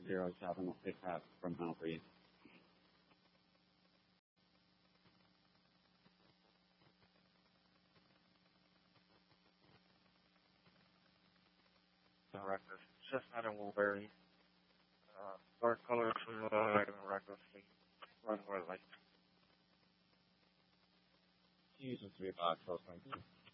07 pick up from Mallory. Reckless. Chestnut and Wolverine. Dark colors and recklessly. Run where like. Use a 3 box, 12.2.